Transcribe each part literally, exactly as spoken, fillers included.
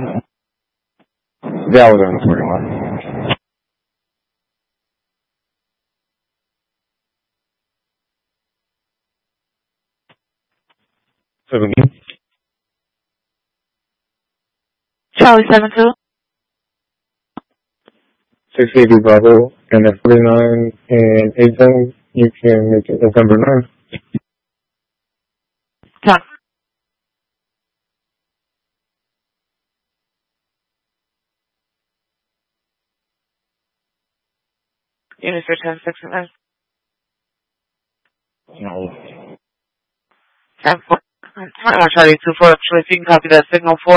Yeah, I was in the forty-one. Seventeen. Charlie seven two. six eighty Bravo, and at forty-nine and eight zone, you can make it November ninth. John. Units for ten six and nine. No. ten four. I Charlie two four. Actually, if you can copy that signal four.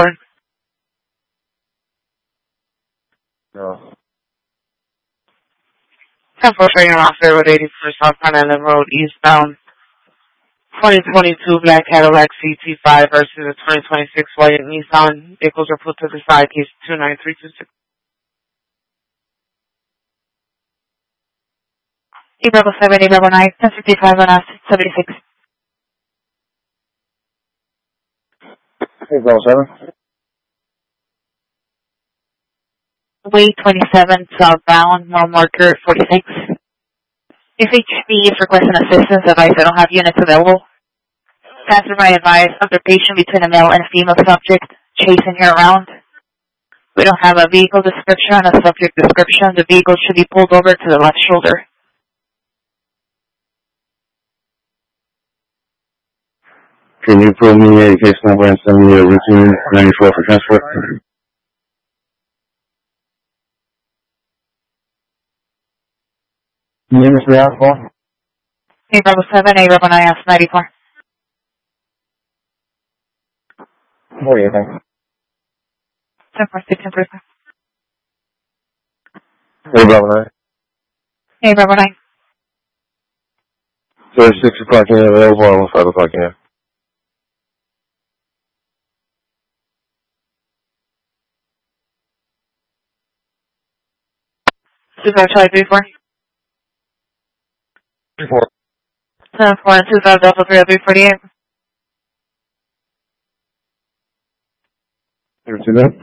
No. ten four trading off Road eighty-first South Pine Island Road eastbound. twenty twenty-two Black Cadillac C T five versus a twenty twenty-six white Nissan. Vehicles are put to the side. Case two nine three two six. E Bravo seven, E Bravo nine, ten fifty-five on us, seventy-six. Hey, Bravo seven. Way twenty-seven southbound, mile marker forty-six. If H P is requesting assistance, advise I don't have units available. Passerby advise other patient between a male and a female subject chasing her around. We don't have a vehicle description and a subject description. The vehicle should be pulled over to the left shoulder. Can you pull me a case number and send me a routine ninety-four for transport? Name is the alcohol? A Bravo seven, A Bravo nine, S ninety-four. What do you think? ten four six, ten four six. Hey, Bravo nine. A Bravo nine. So it's six o'clock in available or five o'clock in. two five Charlie three four. Three four. ten four and two five Delta three oh three forty-eight. Ever see that?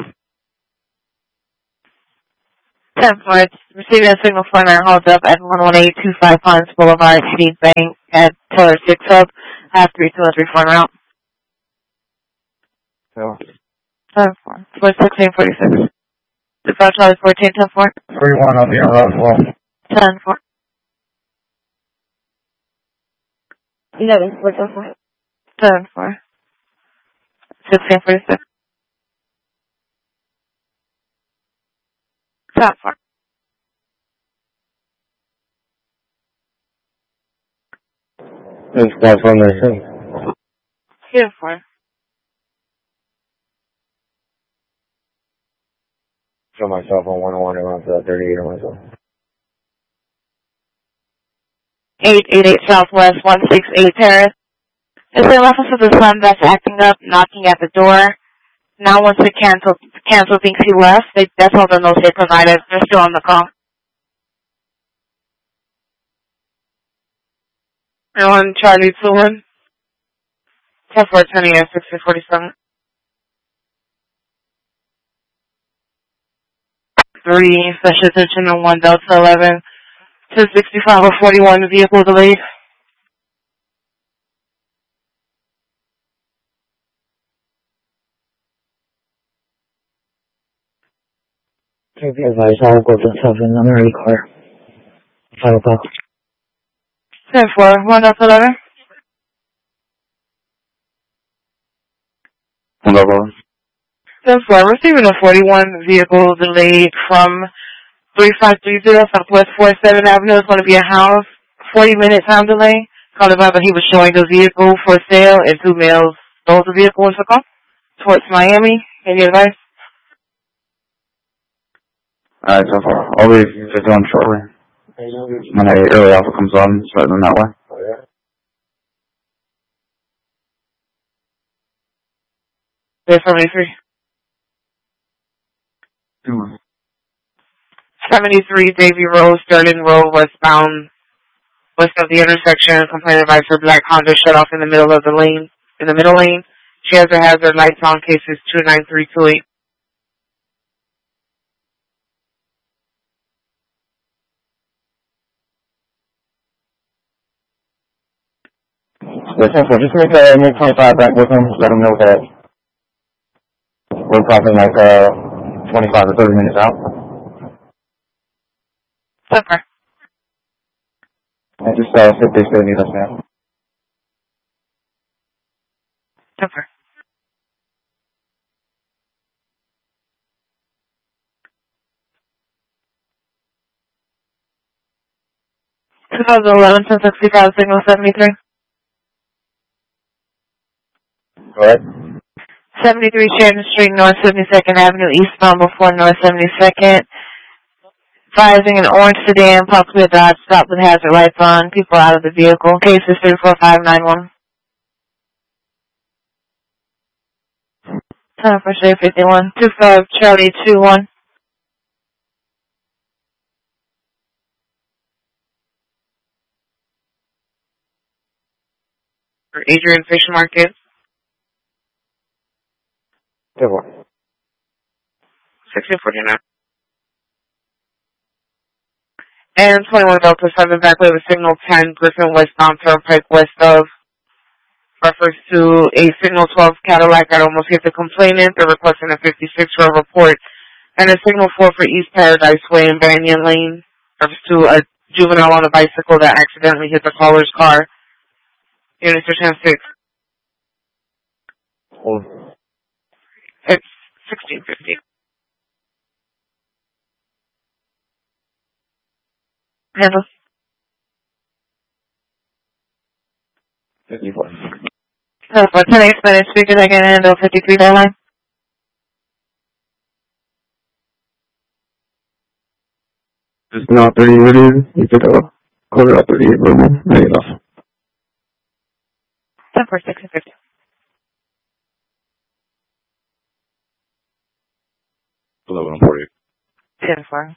ten four, it's receiving a signal for nine holds up at one one eight two five Pines Boulevard, City Bank at Taylor six Hub, half three two three four route. No. ten four, four sixteen forty-six. two five Charlie fourteen, ten four. forty-one, I'll be on route as well. ten four. eleven, four ten four. ten four. sixteen forty-six. ten four. It's class one nation. ten four. Show myself on one oh one around thirty-eight on myself. eight eight eight Southwest one six eight Terrace. It's an officer of the son that's acting up, knocking at the door. Now once the cancel, cancel thinks he left, they, that's all the notes they provided. They're still on the call. On Charlie two one. ten four ten A S sixteen forty-seven. three, special attention on one Delta eleven. two sixty-five or forty-one, vehicle delayed. Please be advised, all go to seven, I'm already car. five o'clock. ten four, one Delta eleven. One level. ten four, receiving a forty-one, vehicle delayed from three five three zero Southwest forty-seventh Avenue. It's going to be a house. forty minute time delay. Called about that he was showing the vehicle for sale and two males stole the vehicle and took off towards Miami. Any advice? Alright, so far. I'll leave just on shortly. When a early alpha comes on, just let them that way. Oh, yeah? There's seventy-three. Two. seventy-three Davy Road, Sterling Road, westbound, west of the intersection. Complaint advice for black Honda shut off in the middle of the lane, in the middle lane. She has her hazard lights on. Cases two nine three two eight. The ten four, just make uh, make twenty-five back with him. Let him know that we're probably like uh twenty-five or thirty minutes out. Super. And just uh, see if they still need us now. Super. twenty eleven, ten sixty-five, signal seventy-three. Go ahead. seventy-three Sheridan Street, North seventy-second Avenue, eastbound before North seventy-second. Advising an orange sedan, possibly a Dodge, stopped with hazard lights on. People out of the vehicle. Case is three four five nine one. Time for Shade fifty-one. two five Charlie two one. For Adrian Fish Market. Good one. sixteen forty-nine. And twenty-one Delta seven back way with signal ten, Griffin westbound Turnpike west of. Refers to a signal twelve Cadillac that almost hit the complainant. They're requesting a fifty-six row report. And a signal four for East Paradise Way in Banyan Lane. Refers to a juvenile on a bicycle that accidentally hit the caller's car. Units are ten six. Oh. It's sixteen fifty. Handle. fifty-four. So for ten eight Spanish speakers, I can handle fifty-three dial line. Just now thirty ready. You could uh, call it out thirty-eight room. There you go. ten for sixteen fifty. eleven forty. ten four.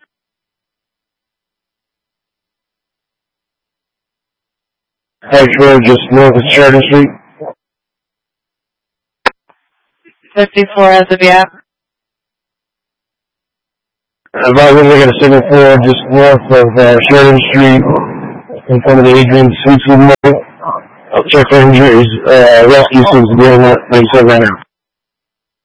Hedge Road, just north of Sheridan Street. fifty-four as of yet. Advising we got a signal four just north of uh, Sheridan Street in front of the Adrian Sweet Food Market. I'll check for injuries. Uh, rescue seems to be on that ninety-seven right now.